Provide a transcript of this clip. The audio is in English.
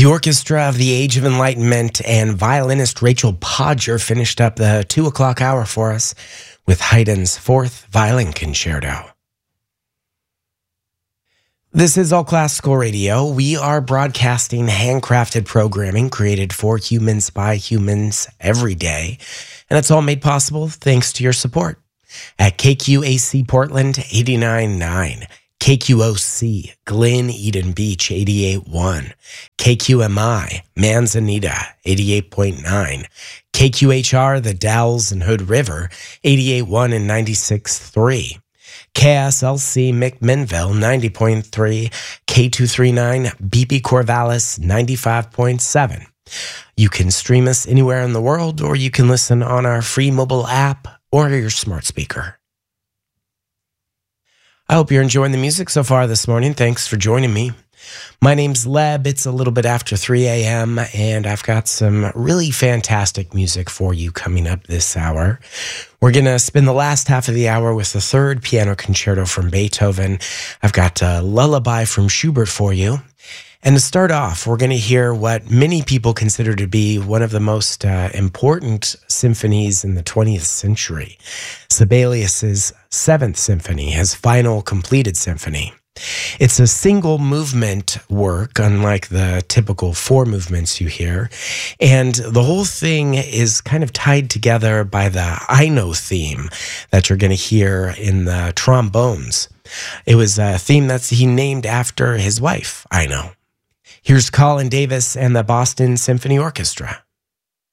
The Orchestra of the Age of Enlightenment and violinist Rachel Podger finished up the 2 o'clock hour for us with Haydn's Fourth Violin Concerto. This is All Classical Radio. We are broadcasting handcrafted programming created for humans by humans every day. And it's all made possible thanks to your support at KQAC Portland 89.9. KQOC, Glen Eden Beach, 88.1. KQMI, Manzanita, 88.9. KQHR, The Dalles and Hood River, 88.1 and 96.3. KSLC, McMinnville, 90.3. K239, BP Corvallis, 95.7. You can stream us anywhere in the world, or you can listen on our free mobile app or your smart speaker. I hope you're enjoying the music so far this morning. Thanks for joining me. My name's Leb. It's a little bit after 3 a.m., and I've got some really fantastic music for you coming up this hour. We're going to spend the last half of the hour with the third piano concerto from Beethoven. I've got a lullaby from Schubert for you. And to start off, we're going to hear what many people consider to be one of the most important symphonies in the 20th century, Sibelius's Seventh Symphony, his final completed symphony. It's a single movement work, unlike the typical four movements you hear, and the whole thing is kind of tied together by the Aino theme that you're going to hear in the trombones. It was a theme that he named after his wife, Aino. Here's Colin Davis and the Boston Symphony Orchestra.